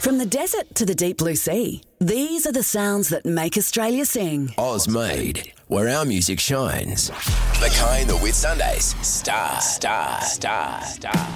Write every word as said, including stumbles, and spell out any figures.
From the desert to the deep blue sea, these are the sounds that make Australia sing. Oz made, where our music shines. The kind that with Sundays, star, star, star, star.